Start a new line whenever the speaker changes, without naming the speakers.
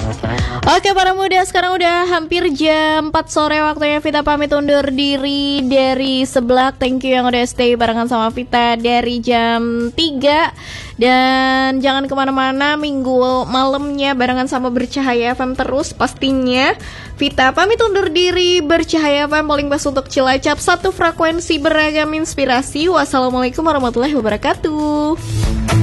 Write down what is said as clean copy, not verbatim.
Oke para muda, sekarang udah hampir jam 4 sore waktunya Vita pamit undur diri dari Seblak. Thank you yang udah stay barengan sama Vita dari jam 3. Dan jangan kemana-mana, minggu malamnya barengan sama Bercahaya FM terus pastinya. Vita pamit undur diri, Bercahaya FM paling best untuk Cilacap, satu frekuensi beragam inspirasi. Wassalamualaikum warahmatullahi wabarakatuh.